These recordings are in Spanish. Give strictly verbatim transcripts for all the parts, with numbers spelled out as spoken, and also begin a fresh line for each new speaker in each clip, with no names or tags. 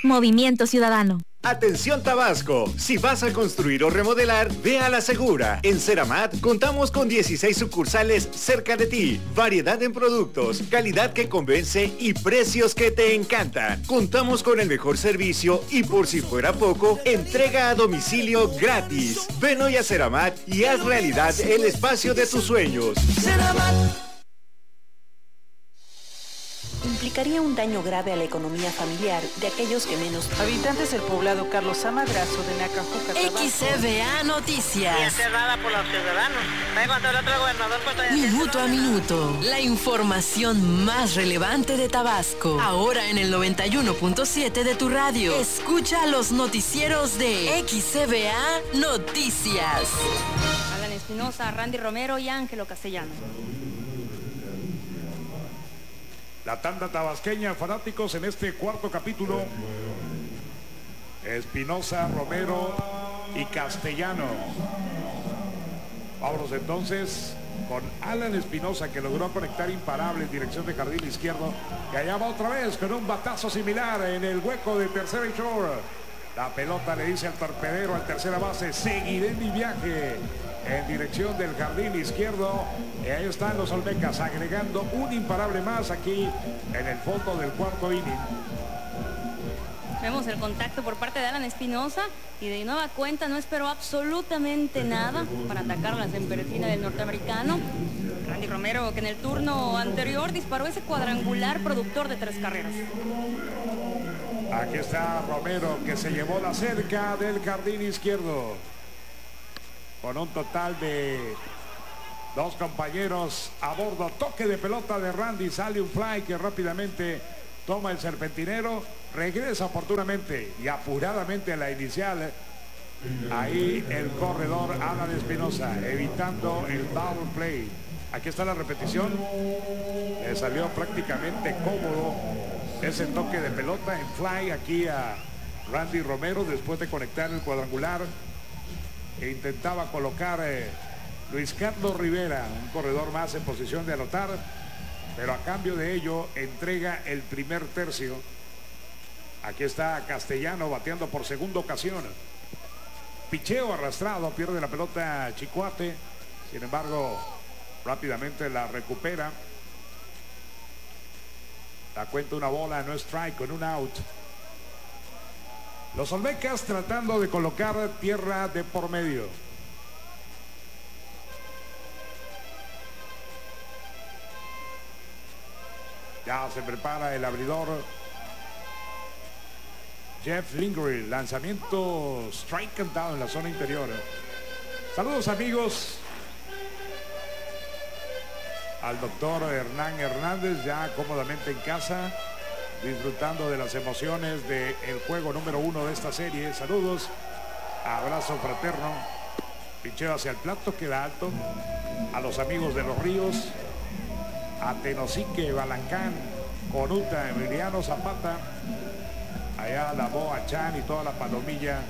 Movimiento Ciudadano.
Atención Tabasco, si vas a construir o remodelar, ve a La Segura. En Ceramat contamos con dieciséis sucursales cerca de ti, variedad en productos, calidad que convence y precios que te encantan. Contamos con el mejor servicio y por si fuera poco, entrega a domicilio gratis. Ven hoy a Ceramat y haz realidad el espacio de tus sueños. Ceramat.
Implicaría un daño grave a la economía familiar de aquellos que menos...
Habitantes del poblado Carlos Amadrazo de Nacajuca,
X C V A Noticias.
Y encerrada por los ciudadanos. Cuando el otro gobernador...
Minuto a minuto, la información más relevante de Tabasco. Ahora en el noventa y uno punto siete de tu radio. Escucha los noticieros de X C V A Noticias.
Alan Espinosa, Randy Romero y Ángelo Castellano.
La tanda tabasqueña, fanáticos, en este cuarto capítulo. Espinosa, Romero y Castellano. Vámonos entonces con Alan Espinosa, que logró conectar imparable en dirección de jardín izquierdo. Y allá va otra vez con un batazo similar en el hueco de tercera y short. La pelota le dice al torpedero, al tercera base: seguiré mi viaje en dirección del jardín izquierdo. Y ahí están los Olmecas agregando un imparable más aquí en el fondo del cuarto inning.
Vemos el contacto por parte de Alan Espinosa y de nueva cuenta no esperó absolutamente nada para atacar la sempertina del norteamericano. Randy Romero, que en el turno anterior disparó ese cuadrangular productor de tres carreras.
Aquí está Romero, que se llevó la cerca del jardín izquierdo. Con un total de dos compañeros a bordo. Toque de pelota de Randy, sale un fly que rápidamente toma el serpentinero, regresa oportunamente y apuradamente a la inicial. Ahí el corredor Alan Espinosa, evitando el double play. Aquí está la repetición. Le salió prácticamente cómodo ese toque de pelota en fly aquí a Randy Romero después de conectar el cuadrangular. E intentaba colocar eh, Luis Carlos Rivera, un corredor más en posición de anotar, pero a cambio de ello entrega el primer tercio. Aquí está Castellano bateando por segunda ocasión. Picheo arrastrado, pierde la pelota Chicoate, sin embargo rápidamente la recupera. La cuenta una bola, no strike, con un out. Los Olmecas tratando de colocar tierra de por medio. Ya se prepara el abridor Jeff Lingry. Lanzamiento strike cantado en la zona interior. Saludos amigos al doctor Hernán Hernández, ya cómodamente en casa, disfrutando de las emociones del juego número uno de esta serie. Saludos, abrazo fraterno. Picheo hacia el plato, queda alto. A los amigos de Los Ríos, a Tenosique, Balancán, Conuta, Emiliano Zapata, allá la Boa Chan y toda la palomilla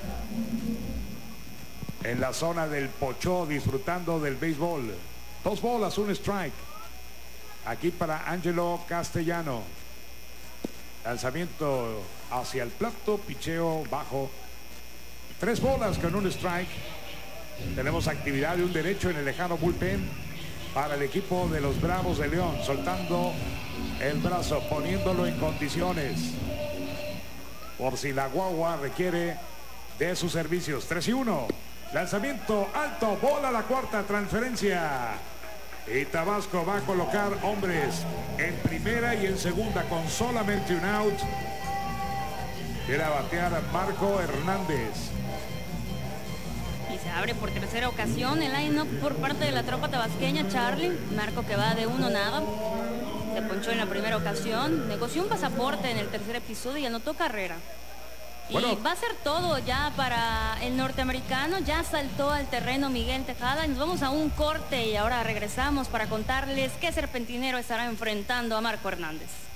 en la zona del Pochó, disfrutando del béisbol. Dos bolas, un strike. Aquí para Ángelo Castellano. Lanzamiento hacia el plato, picheo bajo. Tres bolas con un strike. Tenemos actividad de un derecho en el lejano bullpen para el equipo de los Bravos de León, soltando el brazo, poniéndolo en condiciones por si la guagua requiere de sus servicios. Tres y uno. Lanzamiento alto, bola la cuarta, transferencia. Y Tabasco va a colocar hombres en primera y en segunda con solamente un out. Quiere batear a Marco Hernández.
Y se abre por tercera ocasión el line-up por parte de la tropa tabasqueña. Charlie, Marco, que va de uno nada. Se ponchó en la primera ocasión, negoció un pasaporte en el tercer episodio y anotó carrera. Y bueno, va a ser todo ya para el norteamericano. Ya saltó al terreno Miguel Tejada. Nos vamos a un corte y ahora regresamos para contarles qué serpentinero estará enfrentando a Marco Hernández.